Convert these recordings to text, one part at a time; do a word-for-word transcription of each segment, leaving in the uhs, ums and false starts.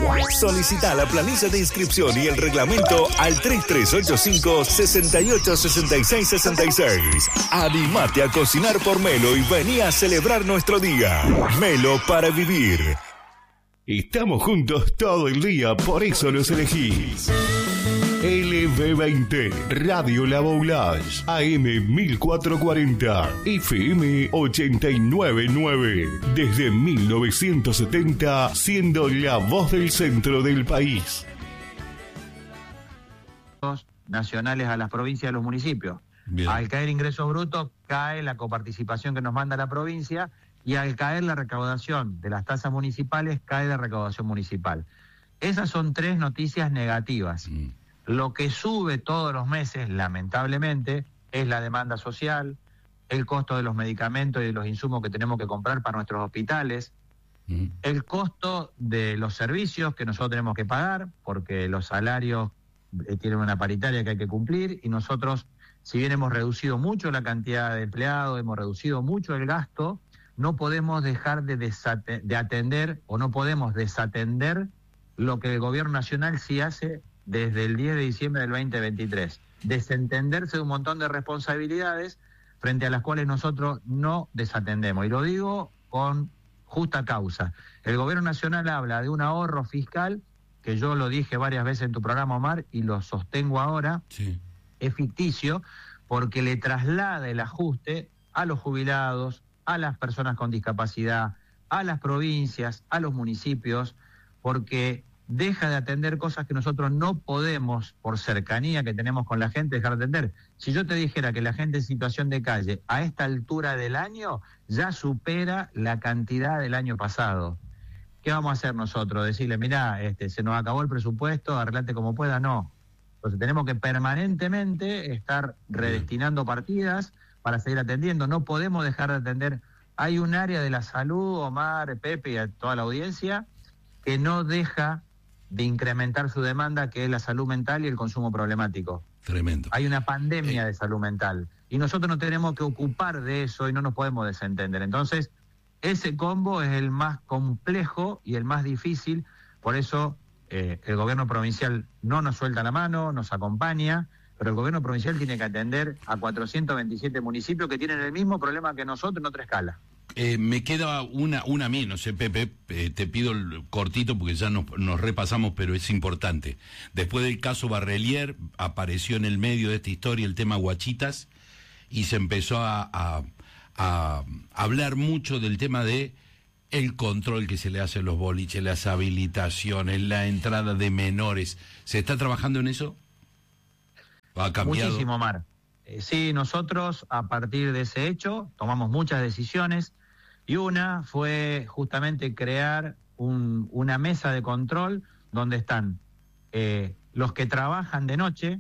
Solicita la planilla de inscripción y el reglamento al tres tres ocho cinco, seis ocho seis seis seis seis. Animate a cocinar por Melo y vení a celebrar nuestro día. Melo para vivir. Estamos juntos todo el día, por eso nos elegís. L V veinte, Radio La Boulage, A M mil cuatrocientos cuarenta, F M ochenta y nueve punto nueve. Desde mil novecientos setenta, siendo la voz del centro del país. Nacionales a las provincias y a los municipios. Bien. Al caer ingresos brutos, cae la coparticipación que nos manda la provincia, y al caer la recaudación de las tasas municipales, cae la recaudación municipal. Esas son tres noticias negativas. Mm. Lo que sube todos los meses, lamentablemente, es la demanda social, el costo de los medicamentos y de los insumos que tenemos que comprar para nuestros hospitales, mm. el costo de los servicios que nosotros tenemos que pagar, porque los salarios eh, tienen una paritaria que hay que cumplir, y nosotros, si bien hemos reducido mucho la cantidad de empleados, hemos reducido mucho el gasto, no podemos dejar de, desate- de atender o no podemos desatender lo que el gobierno nacional sí hace desde el diez de diciembre del veinte veintitrés. Desentenderse de un montón de responsabilidades frente a las cuales nosotros no desatendemos. Y lo digo con justa causa. El gobierno nacional habla de un ahorro fiscal, que yo lo dije varias veces en tu programa, Omar, y lo sostengo ahora. Sí. Es ficticio, porque le traslada el ajuste a los jubilados, a las personas con discapacidad, a las provincias, a los municipios, porque deja de atender cosas que nosotros no podemos, por cercanía que tenemos con la gente, dejar de atender. Si yo te dijera que la gente en situación de calle a esta altura del año ya supera la cantidad del año pasado, ¿qué vamos a hacer nosotros? Decirle, mirá, este, se nos acabó el presupuesto, arreglate como pueda. No. Entonces tenemos que permanentemente estar redestinando partidas para seguir atendiendo. No podemos dejar de atender. Hay un área de la salud, Omar, Pepe y a toda la audiencia, que no deja de incrementar su demanda, que es la salud mental y el consumo problemático. Tremendo. Hay una pandemia eh. de salud mental, y nosotros nos tenemos que ocupar de eso y no nos podemos desentender. Entonces, ese combo es el más complejo y el más difícil. Por eso eh, el gobierno provincial no nos suelta la mano, nos acompaña, pero el gobierno provincial tiene que atender a cuatrocientos veintisiete municipios que tienen el mismo problema que nosotros en otra escala. Eh, me queda una una menos, eh, Pepe, eh, te pido el cortito porque ya nos, nos repasamos, pero es importante. Después del caso Barrelier, apareció en el medio de esta historia el tema Guachitas, y se empezó a, a, a hablar mucho del tema de el control que se le hace a los boliches, las habilitaciones, la entrada de menores. ¿Se está trabajando en eso? ¿Ha cambiado? Muchísimo, Omar. Eh, sí, nosotros a partir de ese hecho tomamos muchas decisiones, y una fue justamente crear un, una mesa de control donde están eh, los que trabajan de noche,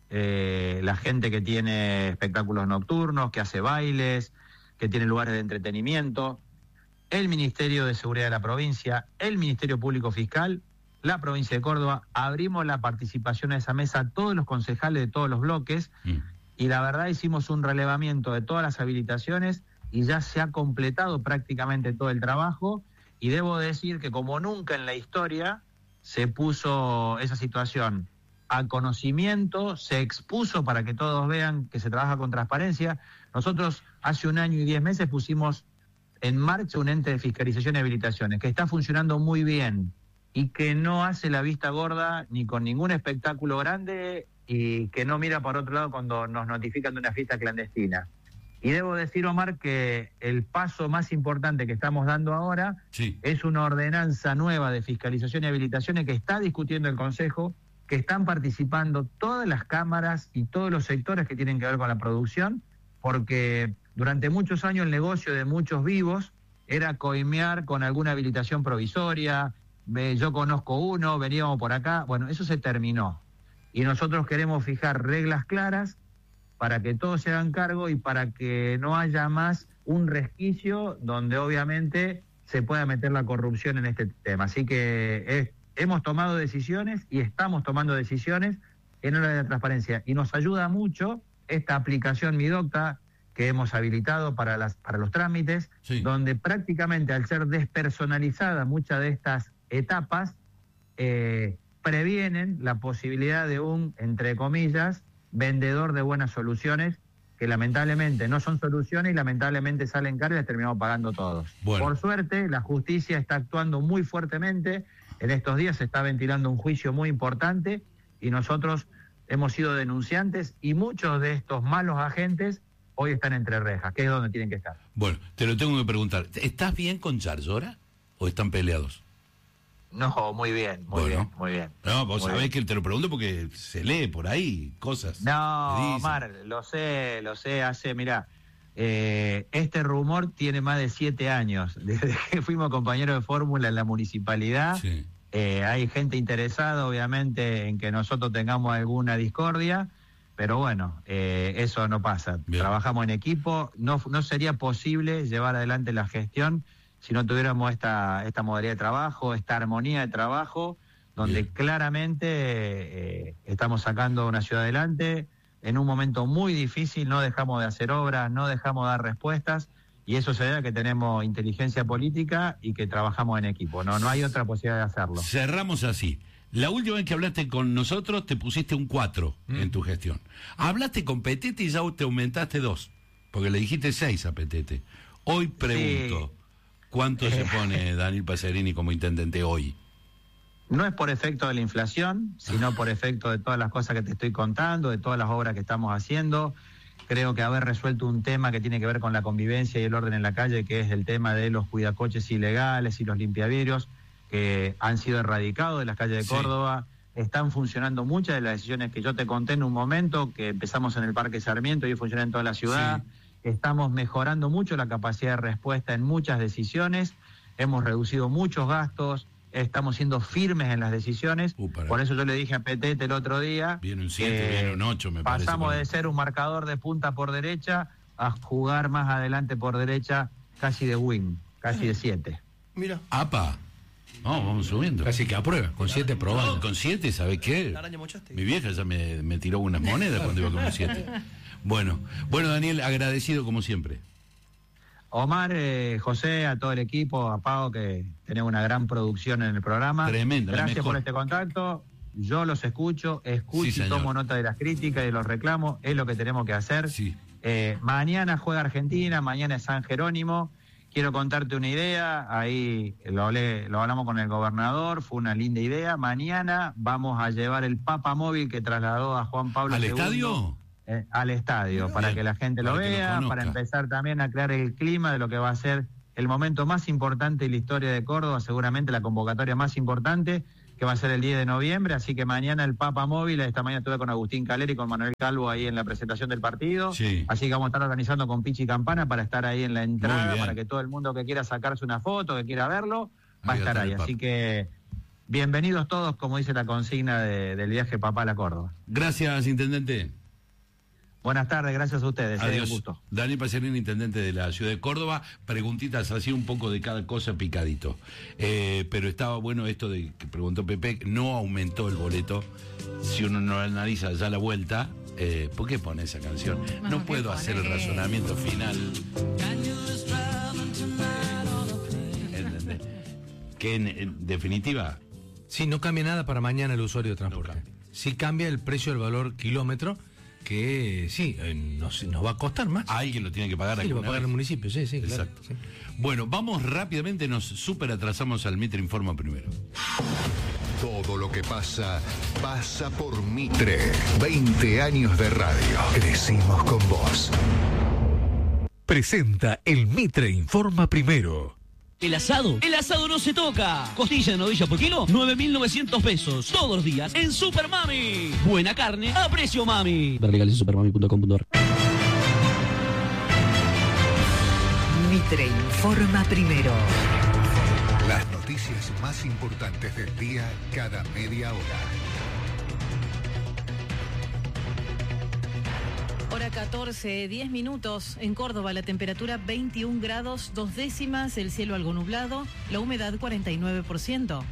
eh, la gente que tiene espectáculos nocturnos, que hace bailes, que tiene lugares de entretenimiento, el Ministerio de Seguridad de la provincia, el Ministerio Público Fiscal, la provincia de Córdoba. Abrimos la participación a esa mesa a todos los concejales de todos los bloques, mm. y la verdad hicimos un relevamiento de todas las habilitaciones y ya se ha completado prácticamente todo el trabajo, y debo decir que como nunca en la historia se puso esa situación a conocimiento, se expuso para que todos vean que se trabaja con transparencia. Nosotros hace un año y diez meses pusimos en marcha un ente de fiscalización y habilitaciones que está funcionando muy bien y que no hace la vista gorda ni con ningún espectáculo grande, y que no mira para otro lado cuando nos notifican de una fiesta clandestina. Y debo decir, Omar, que el paso más importante que estamos dando ahora sí. es una ordenanza nueva de fiscalización y habilitaciones que está discutiendo el Consejo, que están participando todas las cámaras y todos los sectores que tienen que ver con la producción, porque durante muchos años el negocio de muchos vivos era coimear con alguna habilitación provisoria. Yo conozco uno, veníamos por acá. Bueno, eso se terminó. Y nosotros queremos fijar reglas claras para que todos se hagan cargo y para que no haya más un resquicio donde obviamente se pueda meter la corrupción en este tema. Así que es, hemos tomado decisiones y estamos tomando decisiones en hora de la transparencia. Y nos ayuda mucho esta aplicación Mi Docta que hemos habilitado para, las, para los trámites, sí. donde prácticamente al ser despersonalizada muchas de estas etapas, eh, previenen la posibilidad de un, entre comillas, vendedor de buenas soluciones, que lamentablemente no son soluciones y lamentablemente salen caras y las terminamos pagando todos. Bueno. Por suerte, la justicia está actuando muy fuertemente. En estos días se está ventilando un juicio muy importante y nosotros hemos sido denunciantes y muchos de estos malos agentes hoy están entre rejas, que es donde tienen que estar. Bueno, te lo tengo que preguntar. ¿Estás bien con Charzora o están peleados? No, muy bien, muy bueno. bien, muy bien. No, vos muy sabés bien. que te lo pregunto porque se lee por ahí cosas. No, Omar, lo sé, lo sé, hace, mirá, eh, este rumor tiene más de siete años, desde que fuimos compañeros de fórmula en la municipalidad. Sí. Eh, hay gente interesada, obviamente, en que nosotros tengamos alguna discordia, pero bueno, eh, eso no pasa. Bien. Trabajamos en equipo, no, no sería posible llevar adelante la gestión si no tuviéramos esta, esta modalidad de trabajo, esta armonía de trabajo, donde Bien. claramente eh, estamos sacando una ciudad adelante, en un momento muy difícil, no dejamos de hacer obras, no dejamos de dar respuestas, y eso se debe a que tenemos inteligencia política y que trabajamos en equipo, no, no hay otra posibilidad de hacerlo. Cerramos así. La última vez que hablaste con nosotros te pusiste un cuatro mm. en tu gestión. Hablaste con Petete y ya te aumentaste dos, porque le dijiste seis a Petete. Hoy pregunto... Sí. ¿Cuánto eh, se pone Daniel Pacerini como intendente hoy? No es por efecto de la inflación, sino por efecto de todas las cosas que te estoy contando, de todas las obras que estamos haciendo. Creo que haber resuelto un tema que tiene que ver con la convivencia y el orden en la calle, que es el tema de los cuidacoches ilegales y los limpiavidrios, que han sido erradicados de las calles de Córdoba. Sí. Están funcionando muchas de las decisiones que yo te conté en un momento, que empezamos en el Parque Sarmiento y funcionan en toda la ciudad. Sí. Estamos mejorando mucho la capacidad de respuesta en muchas decisiones, hemos reducido muchos gastos, estamos siendo firmes en las decisiones. Uh, por eso yo le dije a Petete el otro día, viene un siete, viene un ocho, me parece. Pasamos de ser un marcador de punta por derecha a jugar más adelante por derecha, casi de wing, casi de siete. Mira. ¡Apa! No, vamos subiendo. Casi que aprueba, con siete probando. No, con siete, ¿sabes qué? Mi vieja ya me, me tiró unas monedas cuando iba con un siete. Bueno, bueno Daniel, agradecido como siempre. Omar, eh, José, a todo el equipo, a Pau, que tenemos una gran producción en el programa. Tremenda. Gracias por este contacto. Yo los escucho, escucho sí, y tomo nota de las críticas y de los reclamos. Es lo que tenemos que hacer. Sí. Eh, mañana juega Argentina, mañana es San Jerónimo. Quiero contarte una idea, ahí lo, hablé, lo hablamos con el gobernador, fue una linda idea. Mañana vamos a llevar el Papa Móvil que trasladó a Juan Pablo ¿Al segundo. estadio? Eh, al estadio, Bien. para que la gente para lo vea, lo para empezar también a crear el clima de lo que va a ser el momento más importante de la historia de Córdoba, seguramente la convocatoria más importante, que va a ser el diez de noviembre, así que mañana el Papa Móvil, esta mañana estuve con Agustín Caleri y con Manuel Calvo ahí en la presentación del partido, sí. así que vamos a estar organizando con Pichi Campana para estar ahí en la entrada, para que todo el mundo que quiera sacarse una foto, que quiera verlo, va ahí a estar ahí, así que bienvenidos todos, como dice la consigna de, del viaje papal a Córdoba. Gracias, intendente. Buenas tardes, gracias a ustedes. Adiós. Un gusto. Daniel Pacerini, intendente de la ciudad de Córdoba. Preguntitas así un poco de cada cosa picadito. Eh, pero estaba bueno esto de que preguntó Pepe, no aumentó el boleto. Si uno no analiza ya la vuelta, eh, ¿por qué pone esa canción? No, no puedo hacer el razonamiento final. ¿Entendés? Que en, en definitiva... Sí, no cambia nada para mañana el usuario de transporte. No sí cambia el precio del valor kilómetro, que sí, eh, nos, nos va a costar más. Alguien lo tiene que pagar. Sí, lo va a pagar el municipio, sí, sí, exacto. Claro, sí. Bueno, vamos rápidamente, nos súper atrasamos al Mitre Informa primero. Todo lo que pasa, pasa por Mitre. veinte años de radio. Crecimos con vos. Presenta el Mitre Informa primero. ¿El asado? El asado no se toca. Costilla de novilla por kilo, nueve mil novecientos pesos. Todos los días en Super Mami. Buena carne a precio mami. Ver legales en supermami punto com punto ar. Mitre Informa primero. Las noticias más importantes del día cada media hora. Hora catorce, diez minutos. En Córdoba la temperatura veintiún grados, dos décimas, el cielo algo nublado, la humedad cuarenta y nueve por ciento.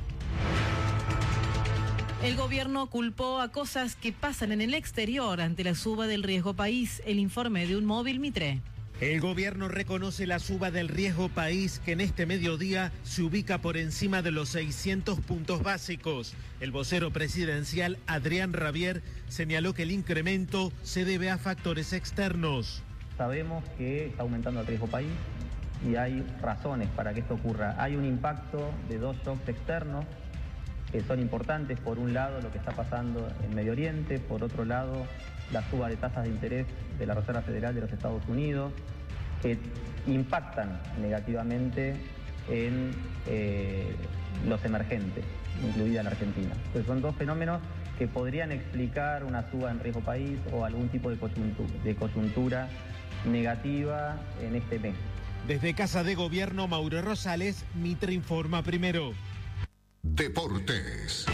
El gobierno culpó a cosas que pasan en el exterior ante la suba del riesgo país. El informe de un móvil Mitre. El gobierno reconoce la suba del riesgo país, que en este mediodía se ubica por encima de los seiscientos puntos básicos. El vocero presidencial Adrián Rabier señaló que el incremento se debe a factores externos. Sabemos que está aumentando el riesgo país y hay razones para que esto ocurra. Hay un impacto de dos shocks externos que son importantes. Por un lado, lo que está pasando en Medio Oriente, por otro lado, la suba de tasas de interés de la Reserva Federal de los Estados Unidos, que impactan negativamente en eh, los emergentes, incluida la Argentina. Entonces son dos fenómenos que podrían explicar una suba en riesgo país o algún tipo de coyuntura, de coyuntura negativa en este mes. Desde Casa de Gobierno, Mauro Rosales, Mitre Informa Primero. Deportes.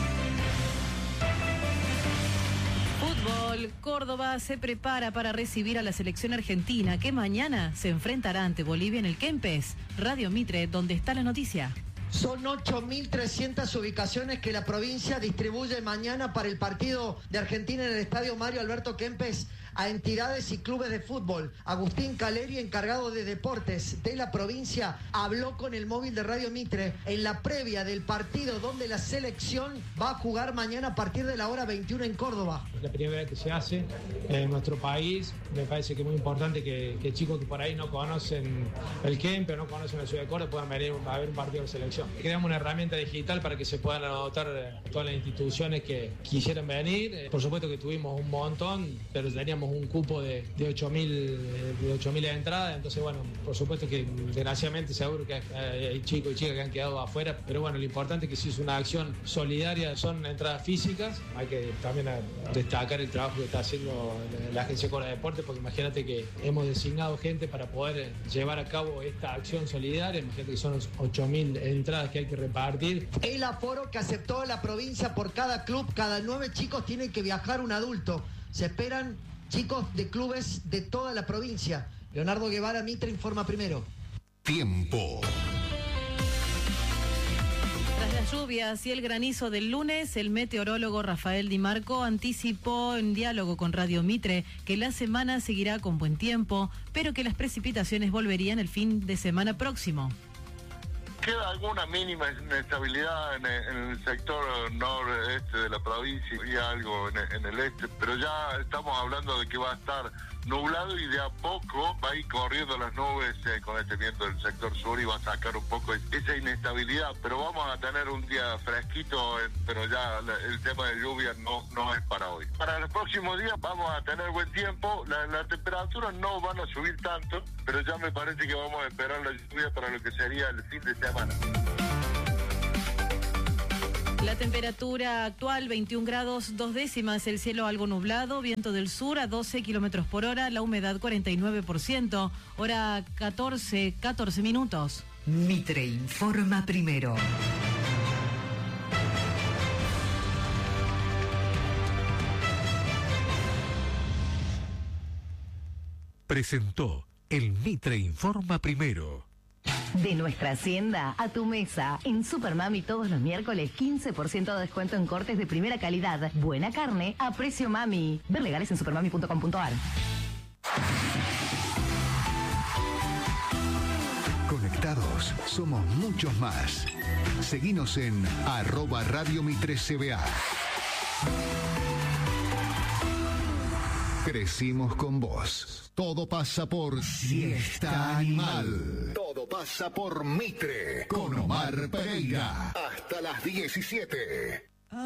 Fútbol. Córdoba se prepara para recibir a la selección argentina, que mañana se enfrentará ante Bolivia en el Kempes. Radio Mitre, donde está la noticia. Son ocho mil trescientas ubicaciones que la provincia distribuye mañana para el partido de Argentina en el Estadio Mario Alberto Kempes a entidades y clubes de fútbol. Agustín Caleri, encargado de deportes de la provincia, habló con el móvil de Radio Mitre en la previa del partido donde la selección va a jugar mañana a partir de la hora veintiuno en Córdoba. La primera vez que se hace en nuestro país, me parece que es muy importante que, que chicos que por ahí no conocen el Kempes, no conocen la ciudad de Córdoba, puedan venir a ver un partido de selección. Creamos una herramienta digital para que se puedan anotar todas las instituciones que quisieran venir. Por supuesto que tuvimos un montón, pero teníamos un cupo de, de ocho mil entradas, entonces bueno, por supuesto que desgraciadamente seguro que hay chicos y chicas que han quedado afuera, pero bueno, lo importante es que si es una acción solidaria, son entradas físicas. Hay que también destacar el trabajo que está haciendo la Agencia Córdoba de Deportes, porque imagínate que hemos designado gente para poder llevar a cabo esta acción solidaria. Imagínate que son ocho mil entradas que hay que repartir. El aforo que aceptó la provincia por cada club, cada nueve chicos tienen que viajar un adulto. Se esperan chicos de clubes de toda la provincia. Leonardo Guevara, Mitre Informa Primero. Tiempo. Tras las lluvias y el granizo del lunes, el meteorólogo Rafael Di Marco anticipó en diálogo con Radio Mitre que la semana seguirá con buen tiempo, pero que las precipitaciones volverían el fin de semana próximo. Queda alguna mínima inestabilidad en el, en el sector noreste de la provincia y algo en el, en el este, pero ya estamos hablando de que va a estar nublado y de a poco va a ir corriendo las nubes eh, con este viento del sector sur y va a sacar un poco esa inestabilidad, pero vamos a tener un día fresquito, eh, pero ya la, el tema de lluvia no, no es para hoy. Para los próximos días vamos a tener buen tiempo, las la temperaturas no van a subir tanto, pero ya me parece que vamos a esperar la lluvia para lo que sería el fin de semana. La temperatura actual, veintiún grados, dos décimas, el cielo algo nublado, viento del sur a doce kilómetros por hora, la humedad cuarenta y nueve por ciento, hora catorce, catorce minutos. Mitre Informa Primero. Presentó el Mitre Informa Primero. De nuestra hacienda a tu mesa. En Supermami todos los miércoles quince por ciento de descuento en cortes de primera calidad. Buena carne a precio mami. Ver legales en supermami punto com punto ar. Conectados somos muchos más. Seguinos en arroba Radio Mitre C B A. Crecimos con vos. Todo pasa por Siesta Animal. Todo pasa por Mitre. Con Omar Pereira. Hasta las diecisiete.